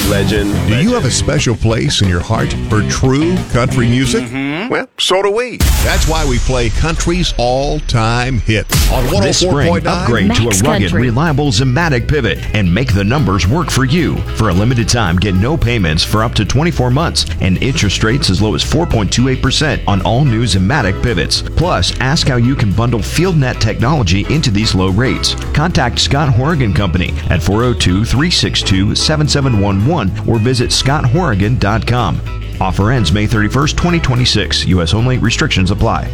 Legend. Do you have a special place in your heart for true country music? Well, so do we. That's why we play country's all-time hits on 104.9. This spring, upgrade to a rugged, reliable Zimmatic pivot and make the numbers work for you. For a limited time, get no payments for up to 24 months and interest rates as low as 4.28% on all new Zimmatic pivots. Plus, ask how you can bundle FieldNet technology into these low rates. Contact Scott Horrigan Company at 402-362-7711 or visit scotthorrigan.com. Offer ends May 31st, 2026. U.S. only. Restrictions apply.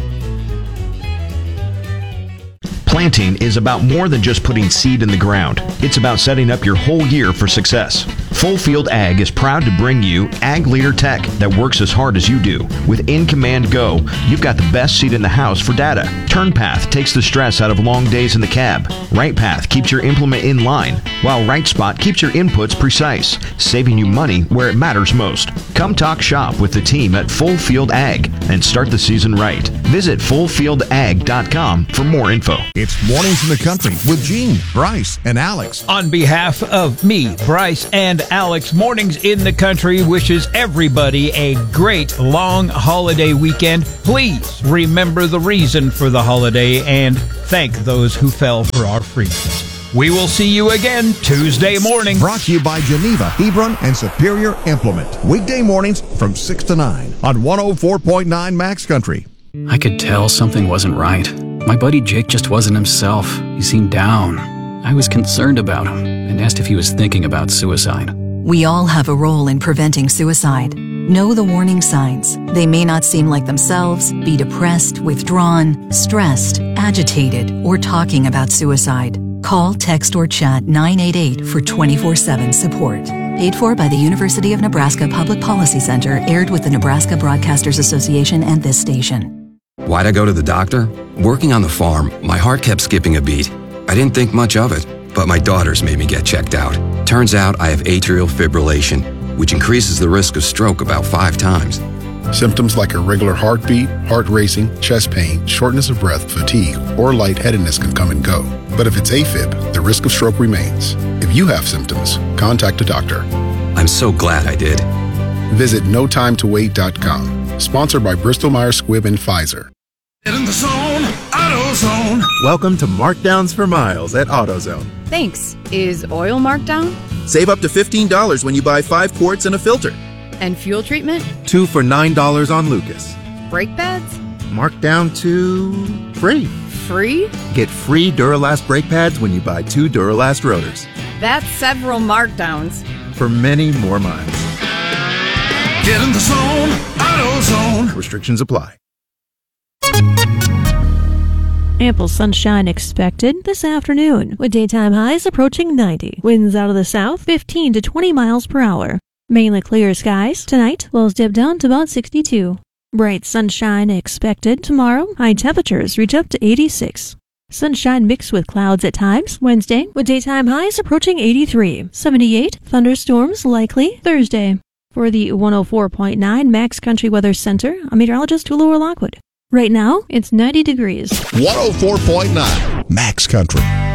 Planting is about more than just putting seed in the ground. It's about setting up your whole year for success. Full Field Ag is proud to bring you Ag Leader Tech that works as hard as you do. With In Command Go, you've got the best seat in the house for data. TurnPath takes the stress out of long days in the cab. RightPath keeps your implement in line, while RightSpot keeps your inputs precise, saving you money where it matters most. Come talk shop with the team at Full Field Ag and start the season right. Visit fullfieldag.com for more info. It's Mornings in the Country with Gene, Bryce, and Alex. On behalf of me, Bryce, and Alex, Mornings in the Country wishes everybody a great long holiday weekend. Please remember the reason for the holiday and thank those who fell for our freedoms. We will see you again Tuesday morning. Brought to you by Geneva, Hebron, and Superior Implement. Weekday mornings from 6 to 9 on 104.9 Max Country. I could tell something wasn't right. My buddy Jake just wasn't himself. He seemed down. I was concerned about him and asked if he was thinking about suicide. We all have a role in preventing suicide. Know the warning signs. They may not seem like themselves, be depressed, withdrawn, stressed, agitated, or talking about suicide. Call, text, or chat 988 for 24/7 support. Paid for by the University of Nebraska Public Policy Center, aired with the Nebraska Broadcasters Association and this station. Why'd I go to the doctor? Working on the farm, my heart kept skipping a beat. I didn't think much of it, but my daughters made me get checked out. Turns out I have atrial fibrillation, which increases the risk of stroke about 5 times. Symptoms like irregular heartbeat, heart racing, chest pain, shortness of breath, fatigue, or lightheadedness can come and go. But if it's AFib, the risk of stroke remains. If you have symptoms, contact a doctor. I'm so glad I did. Visit notimetowait.com. Sponsored by Bristol-Myers Squibb and Pfizer. Get in the zone, AutoZone. Welcome to Markdowns for Miles at AutoZone. Thanks. Is oil marked down? Save up to $15 when you buy 5 quarts and a filter. And fuel treatment? 2 for $9 on Lucas. Brake pads? Marked down to free. Free? Get free Duralast brake pads when you buy 2 Duralast rotors. That's several markdowns. For many more miles. Get in the zone, AutoZone. Restrictions apply. Ample sunshine expected this afternoon, with daytime highs approaching 90. Winds out of the south, 15 to 20 miles per hour. Mainly clear skies. Tonight, lows dip down to about 62. Bright sunshine expected tomorrow. High temperatures reach up to 86. Sunshine mixed with clouds at times. Wednesday, with daytime highs approaching 83. 78. Thunderstorms likely Thursday. For the 104.9 Max Country Weather Center, I'm meteorologist Tulora Lockwood. Right now, it's 90 degrees. 104.9 Max Country.